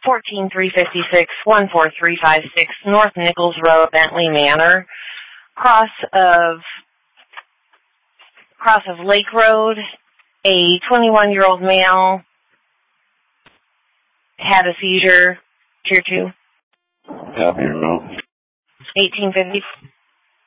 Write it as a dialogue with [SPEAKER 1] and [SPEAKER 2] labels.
[SPEAKER 1] 14356, 14356 North Nichols Road, Bentley Manor, cross of Lake Road. A 21-year-old male had a seizure. Tier 2.
[SPEAKER 2] Copy your note.
[SPEAKER 1] 1850.